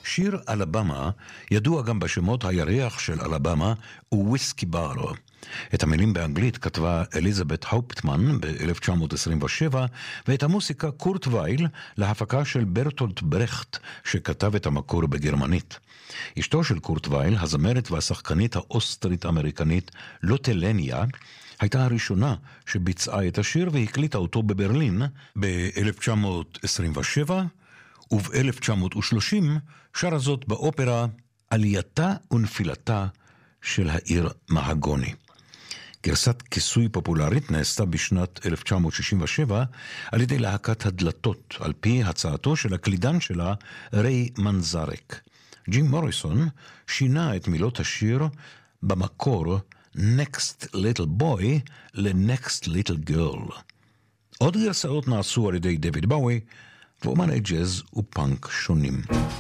שיר אלבמה ידוע גם בשמות הירח של אלבמה וויסקי בר. את המילים באנגלית כתבה אליזבת האופטמן ב-1927, ואת המוסיקה קורט וייל להפקה של ברטולט ברכט, שכתב את המקור בגרמנית. אשתו של קורט וייל, הזמרת והשחקנית האוסטרית-אמריקנית לוטלניה, הייתה הראשונה שביצעה את השיר והקליטה אותו בברלין ב-1927, וב-1930 שרה זאת באופרה עלייתה ונפילתה של העיר מהגוני. גרסת כיסוי פופולרית נעשתה בשנת 1967 על ידי להקת הדלתות, על פי הצעתו של הקלידן שלה, ריי מנזרק. ג'ים מוריסון שינה את מילות השיר במקור Next Little Boy ל-Next Little Girl. עוד גרסאות נעשו על ידי דויד באוי, ואומני ג'אז ופאנק שונים.